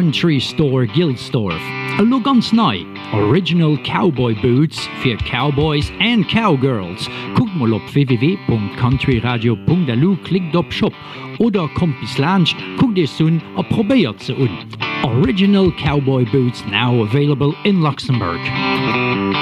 Country Store Gilsdorf. A lo ganz neu. Original Cowboy Boots für Cowboys and Cowgirls. Guckt mal op www.countryradio.lu, klickt op Shop oder kommt bis Lunch, guckt es un a probiert ze un. Original Cowboy Boots now available in Luxembourg.